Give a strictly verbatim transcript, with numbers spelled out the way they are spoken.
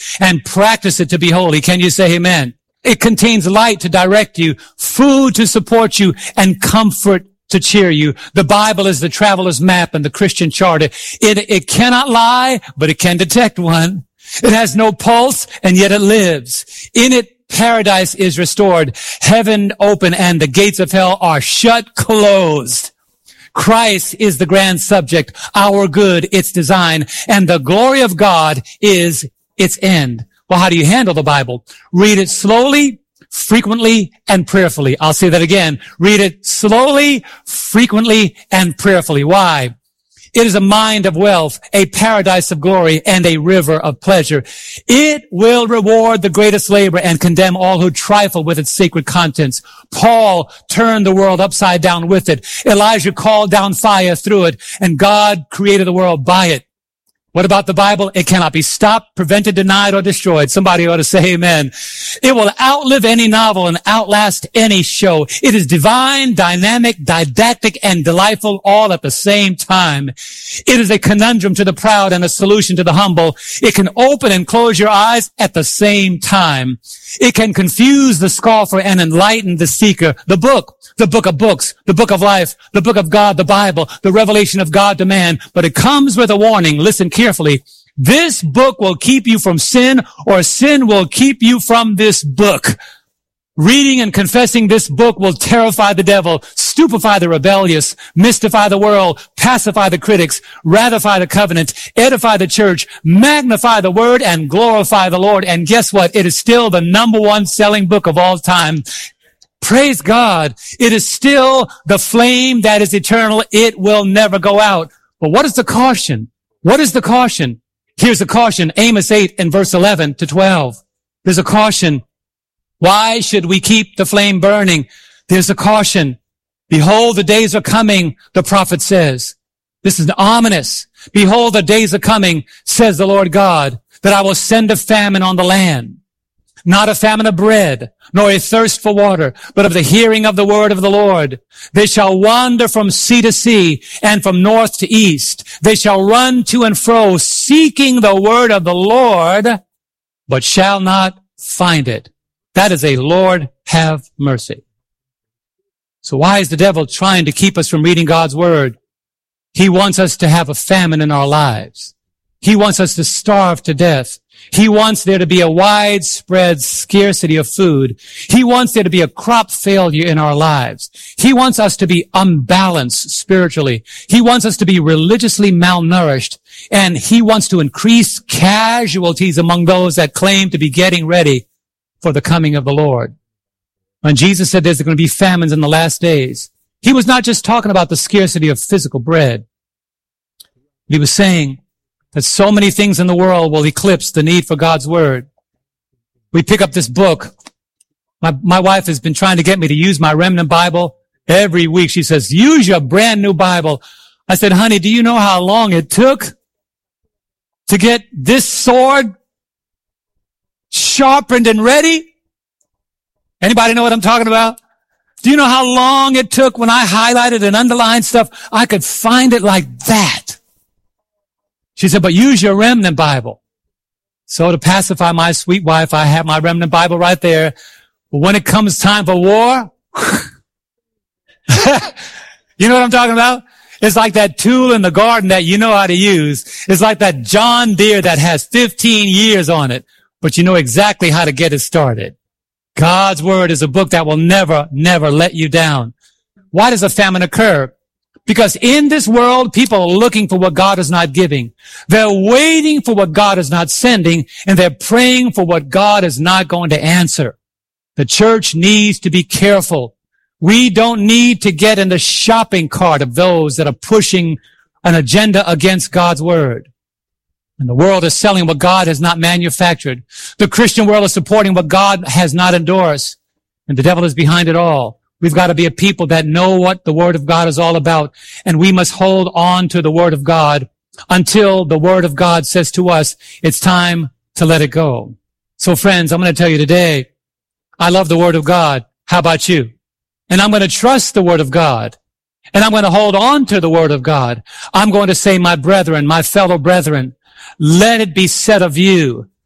and practice it to be holy. Can you say amen? It contains light to direct you, food to support you, and comfort to cheer you. The Bible is the traveler's map and the Christian charter. It, it cannot lie, but it can detect one. It has no pulse, and yet it lives. In it, paradise is restored, heaven open, and the gates of hell are shut closed. Christ is the grand subject, our good, its design, and the glory of God is its end. Well, how do you handle the Bible? Read it slowly, frequently, and prayerfully. I'll say that again. Read it slowly, frequently, and prayerfully. Why? It is a mind of wealth, a paradise of glory, and a river of pleasure. It will reward the greatest labor and condemn all who trifle with its sacred contents. Paul turned the world upside down with it. Elijah called down fire through it, and God created the world by it. What about the Bible? It cannot be stopped, prevented, denied, or destroyed. Somebody ought to say amen. It will outlive any novel and outlast any show. It is divine, dynamic, didactic, and delightful all at the same time. It is a conundrum to the proud and a solution to the humble. It can open and close your eyes at the same time. It can confuse the scoffer and enlighten the seeker. The book, the book of books, the book of life, the book of God, the Bible, the revelation of God to man. But it comes with a warning. Listen carefully. This book will keep you from sin, or sin will keep you from this book. Reading and confessing this book will terrify the devil, stupefy the rebellious, mystify the world, pacify the critics, ratify the covenant, edify the church, magnify the word, and glorify the Lord. And guess what? It is still the number one selling book of all time. Praise God. It is still the flame that is eternal. It will never go out. But what is the caution? What is the caution? Here's the caution. Amos eight and verse eleven to twelve. There's a caution. Why should we keep the flame burning? There's a caution. Behold, the days are coming, the prophet says. This is ominous. Behold, the days are coming, says the Lord God, that I will send a famine on the land. Not a famine of bread, nor a thirst for water, but of the hearing of the word of the Lord. They shall wander from sea to sea and from north to east. They shall run to and fro, seeking the word of the Lord, but shall not find it. That is a Lord have mercy. So why is the devil trying to keep us from reading God's word? He wants us to have a famine in our lives. He wants us to starve to death. He wants there to be a widespread scarcity of food. He wants there to be a crop failure in our lives. He wants us to be unbalanced spiritually. He wants us to be religiously malnourished. And he wants to increase casualties among those that claim to be getting ready for the coming of the Lord. When Jesus said there's going to be famines in the last days, he was not just talking about the scarcity of physical bread. He was saying that so many things in the world will eclipse the need for God's word. We pick up this book. My, my wife has been trying to get me to use my Remnant Bible every week. She says, use your brand new Bible. I said, honey, do you know how long it took to get this sword sharpened and ready? Anybody know what I'm talking about? Do you know how long it took when I highlighted and underlined stuff? I could find it like that. She said, but use your Remnant Bible. So to pacify my sweet wife, I have my Remnant Bible right there. But when it comes time for war, you know what I'm talking about? It's like that tool in the garden that you know how to use. It's like that John Deere that has fifteen years on it, but you know exactly how to get it started. God's word is a book that will never, never let you down. Why does a famine occur? Because in this world, people are looking for what God is not giving. They're waiting for what God is not sending, and they're praying for what God is not going to answer. The church needs to be careful. We don't need to get in the shopping cart of those that are pushing an agenda against God's word. And the world is selling what God has not manufactured. The Christian world is supporting what God has not endorsed. And the devil is behind it all. We've got to be a people that know what the word of God is all about. And we must hold on to the word of God until the word of God says to us, it's time to let it go. So friends, I'm going to tell you today, I love the word of God. How about you? And I'm going to trust the word of God. And I'm going to hold on to the word of God. I'm going to say, my brethren, my fellow brethren, let it be said of you